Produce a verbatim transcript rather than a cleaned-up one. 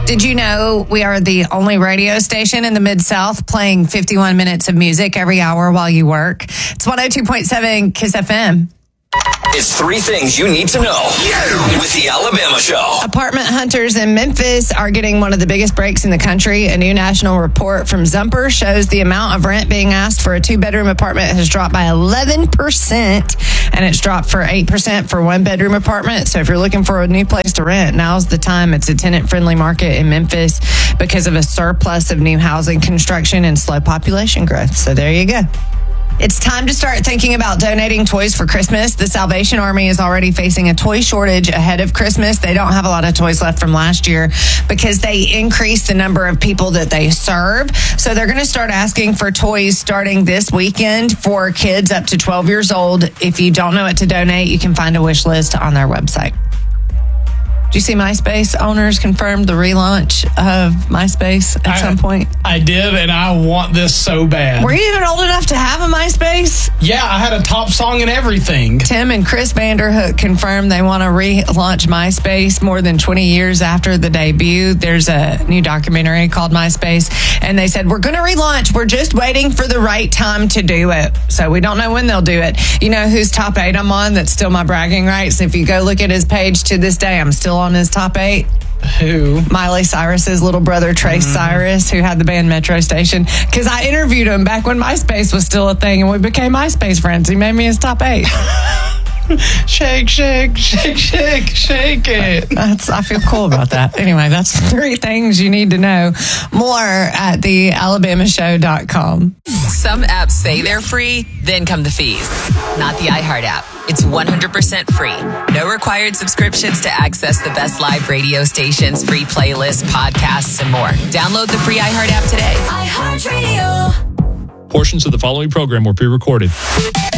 Did you know we are the only radio station in the Mid-South playing fifty-one minutes of music every hour while you work? It's one oh two point seven Kiss F M. It's three things you need to know with the Alabama Show. Apartment hunters in Memphis are getting one of the biggest breaks in the country. A new national report from Zumper shows the amount of rent being asked for a two-bedroom apartment has dropped by eleven percent, and it's dropped for eight percent for one-bedroom apartment. So if you're looking for a new place to rent, now's the time. It's a tenant-friendly market in Memphis because of a surplus of new housing construction and slow population growth. So there you go. It's time to start thinking about donating toys for Christmas. The Salvation Army is already facing a toy shortage ahead of Christmas. They don't have a lot of toys left from last year because they increased the number of people that they serve. So they're going to start asking for toys starting this weekend for kids up to twelve years old. If you don't know what to donate, you can find a wish list on their website. Do you see MySpace owners confirmed the relaunch of MySpace at I, some point? I did, and I want this so bad. Were you even old enough to have a MySpace? Yeah, I had a top song and everything. Tim and Chris Vanderhook confirmed they want to relaunch MySpace more than twenty years after the debut. There's a new documentary called MySpace, and they said, we're going to relaunch. We're just waiting for the right time to do it. So we don't know when they'll do it. You know whose top eight I'm on? That's still my bragging rights. If you go look at his page to this day, I'm still on his top eight. Who? Miley Cyrus's little brother, Trace mm. Cyrus, who had the band Metro Station. Because I interviewed him back when MySpace was still a thing, and we became MySpace friends. He made me his top eight. Shake, shake, shake, shake, shake it. That's, I feel cool about that. Anyway, that's three things you need to know. More at the alabama show dot com. Some apps say they're free, then come the fees. Not the iHeart app. It's one hundred percent free. No required subscriptions to access the best live radio stations, free playlists, podcasts, and more. Download the free iHeart app today. iHeartRadio. Portions of the following program were pre-recorded.